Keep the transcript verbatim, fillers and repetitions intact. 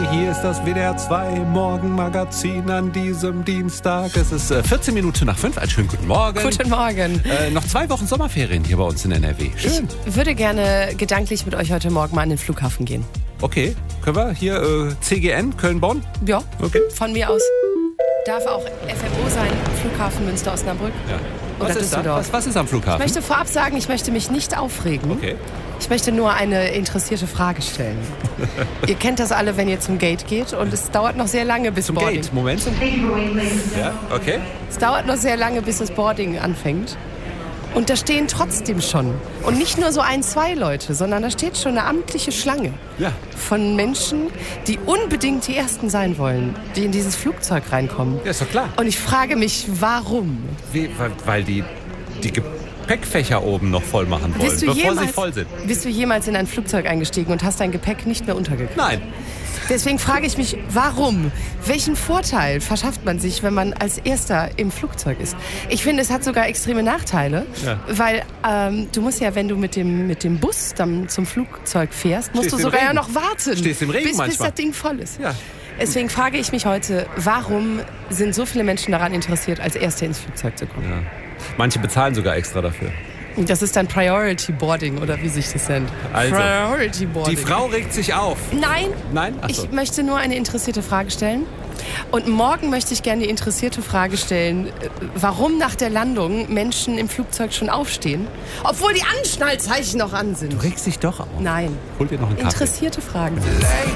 Hier ist das W D R zwei Morgenmagazin an diesem Dienstag. Es ist äh, vierzehn Minuten nach fünf. Einen schönen guten Morgen. Guten Morgen. Äh, noch zwei Wochen Sommerferien hier bei uns in N R W. Schön. Ich würde gerne gedanklich mit euch heute Morgen mal an den Flughafen gehen. Okay, können wir hier äh, C G N, Köln-Bonn? Ja, okay. Von mir aus. Darf auch F M O sein, Flughafen Münster-Osnabrück. Ja. Oder Was ist, da? Düsseldorf. Was, was ist am Flughafen? Ich möchte vorab sagen, ich möchte mich nicht aufregen. Okay. Ich möchte nur eine interessierte Frage stellen. Ihr kennt das alle, wenn ihr zum Gate geht und es dauert noch sehr lange bis Zum Boarding. Gate, Moment. Zum ja, okay. Es dauert noch sehr lange, bis das Boarding anfängt. Und da stehen trotzdem schon, und nicht nur so ein, zwei Leute, sondern da steht schon eine amtliche Schlange Ja. von Menschen, die unbedingt die Ersten sein wollen, die in dieses Flugzeug reinkommen. Ja, ist doch klar. Und ich frage mich, warum? Wie, weil, weil die, die Gepäckfächer oben noch voll machen wollen, Bist du, bevor jemals, sie voll sind. bist du jemals in ein Flugzeug eingestiegen und hast dein Gepäck nicht mehr untergekriegt? Nein. Deswegen frage ich mich, warum? Welchen Vorteil verschafft man sich, wenn man als Erster im Flugzeug ist? Ich finde, es hat sogar extreme Nachteile, Ja. weil ähm, du musst ja, wenn du mit dem, mit dem Bus dann zum Flugzeug fährst, musst Stehst du im sogar Regen. ja noch warten, Stehst im Regen bis, bis manchmal. das Ding voll ist. Ja. Deswegen frage ich mich heute, warum sind so viele Menschen daran interessiert, als Erste ins Flugzeug zu kommen? Ja. Manche bezahlen sogar extra dafür. Das ist dann Priority Boarding oder wie sich das nennt. Also, Priority Boarding. Die Frau regt sich auf. Nein, Nein? Ach so. ich möchte nur eine interessierte Frage stellen. Und morgen möchte ich gerne die interessierte Frage stellen, äh, warum nach der Landung Menschen im Flugzeug schon aufstehen, obwohl die Anschnallzeichen noch an sind. Du regst dich doch auf. Nein. Hol dir noch einen Kaffee. Interessierte Fragen. Late